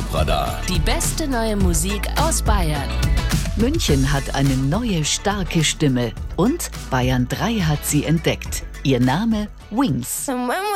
Top-Radar. Die beste neue Musik aus Bayern. München hat eine neue, starke Stimme. Und Bayern 3 hat sie entdeckt. Ihr Name Wings.